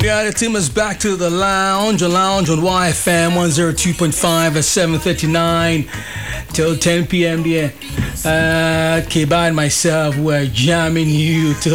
Yeah, the team is back to the lounge on YFM 102.5 at 7:39 till 10 p.m. Yeah, Kiba and myself were jamming you till